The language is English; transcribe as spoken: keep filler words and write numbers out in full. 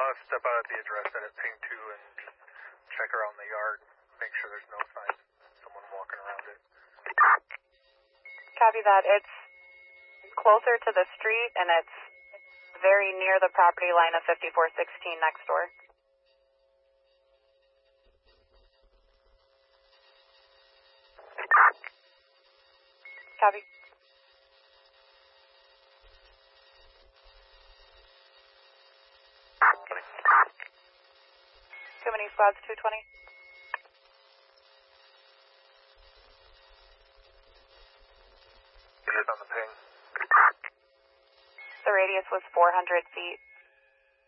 uh, step out at the address that it pinged to and check around the yard, make sure there's no sign of someone walking around it. Copy that. It's closer to the street, and it's very near the property line of fifty-four sixteen next door. Copy. Too many squads, two twenty. It is on the ping. The radius was four hundred feet.